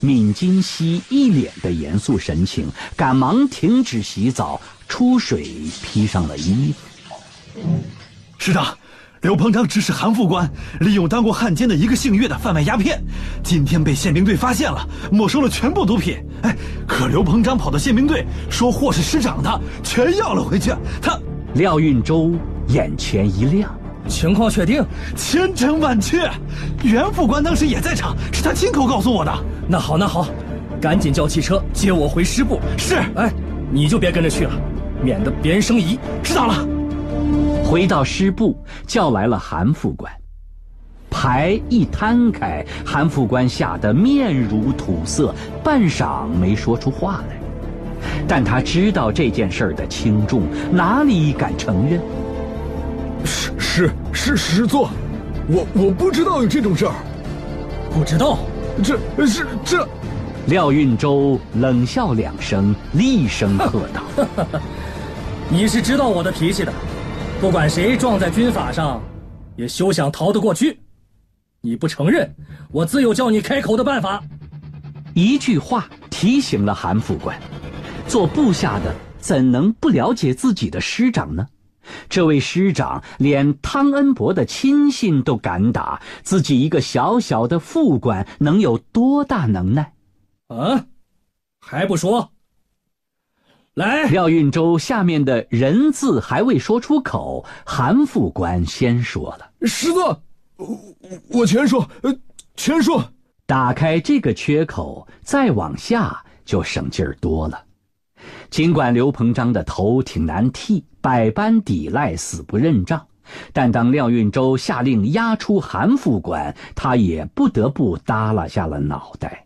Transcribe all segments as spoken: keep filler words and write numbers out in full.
闵金熙一脸的严肃神情，赶忙停止洗澡，出水披上了衣服。 师长，刘鹏章指使韩副官利用当过汉奸的一个姓岳的贩卖鸦片，今天被宪兵队发现了，没收了全部毒品。哎，可刘鹏章跑到宪兵队说货是师长的，全要了回去。他廖运周眼前一亮， 情况确定？ 千真万确，袁副官当时也在场，是他亲口告诉我的。 那好那好，赶紧叫汽车接我回师部。 是。 哎，你就别跟着去了，免得别人生疑。 知道了。 回到师部，叫来了韩副官。牌一摊开，韩副官吓得面如土色，半晌没说出话来。但他知道这件事的轻重，哪里敢承认？ 是是是师座，我我不知道有这种事儿。 不知道？ 这是这。 廖运周冷笑两声，厉声喝道：“ 你是知道我的脾气的，不管谁撞在军法上，也休想逃得过去。你不承认，我自有叫你开口的办法。” 一句话提醒了韩副官，做部下的怎能不了解自己的师长呢？这位师长连汤恩伯的亲信都敢打，自己一个小小的副官能有多大能耐？ 啊，还不说？来！ 廖运周下面的人字还未说出口，韩副官先说了：“ 师座，我我全说，呃，全说。” 打开这个缺口，再往下就省劲儿多了。尽管刘鹏章的头挺难剃，百般抵赖，死不认账，但当廖运周下令押出韩副官，他也不得不耷拉下了脑袋。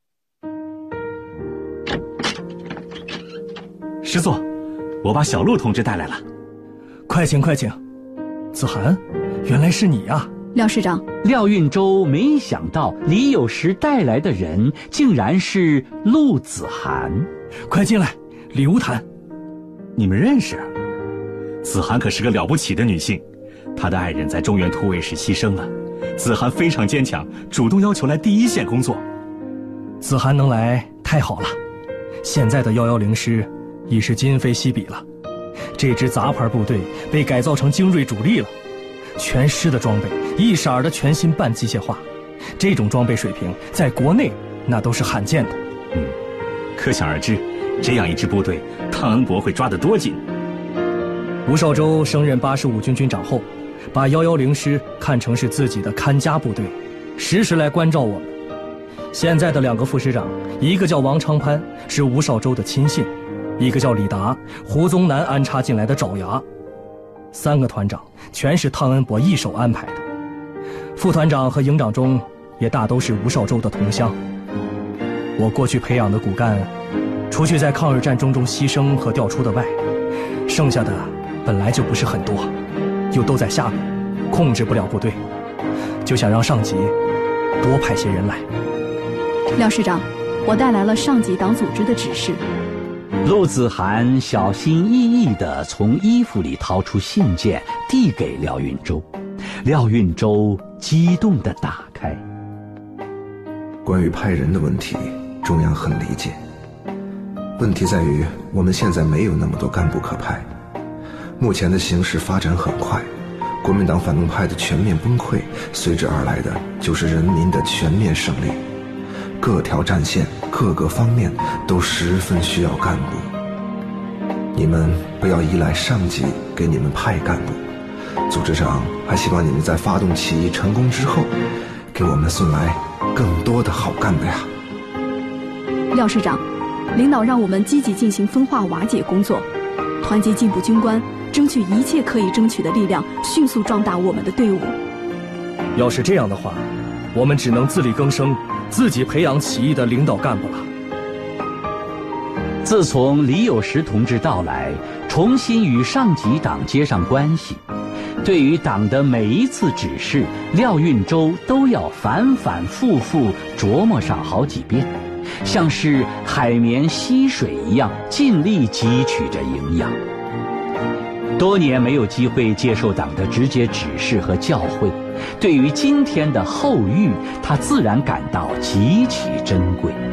师座，我把小陆同志带来了。 快请快请。子涵，原来是你啊。 廖师长。 廖运周没想到李有时带来的人竟然是陆子涵。 快进来，里屋谈。 你们认识？子涵可是个了不起的女性，她的爱人在中原突围时牺牲了，子涵非常坚强，主动要求来第一线工作。 子涵能来太好了，现在的一一零师已是今非昔比了，这支杂牌部队被改造成精锐主力了，全师的装备一色儿的全新半机械化，这种装备水平在国内那都是罕见的。 嗯，可想而知，这样一支部队，汤恩伯会抓得多紧。 吴绍周升任八十五军军长后，把一一零师看成是自己的看家部队，时时来关照我们。现在的两个副师长，一个叫王昌潘，是吴绍周的亲信，一个叫李达，胡宗南安插进来的爪牙。三个团长全是汤恩伯一手安排的，副团长和营长中也大都是吴绍周的同乡。我过去培养的骨干，除去在抗日战争中牺牲和调出的外，剩下的本来就不是很多，又都在下面，控制不了部队，就想让上级多派些人来。 廖师长，我带来了上级党组织的指示。 陆子涵小心翼翼地从衣服里掏出信件，递给廖运周。廖运周激动地打开。 关于派人的问题，中央很理解。问题在于我们现在没有那么多干部可派。目前的形势发展很快，国民党反动派的全面崩溃，随之而来的就是人民的全面胜利。各条战线各个方面都十分需要干部，你们不要依赖上级给你们派干部，组织上还希望你们在发动起义成功之后，给我们送来更多的好干部呀。 廖师长，领导让我们积极进行分化瓦解工作，团结进步军官，争取一切可以争取的力量，迅速壮大我们的队伍。 要是这样的话，我们只能自力更生，自己培养起义的领导干部了。 自从李有时同志到来，重新与上级党接上关系，对于党的每一次指示，廖运周都要反反复复琢磨上好几遍，像是海绵吸水一样，尽力汲取着营养。 多年没有机会接受党的直接指示和教诲，对于今天的后遇，他自然感到极其珍贵。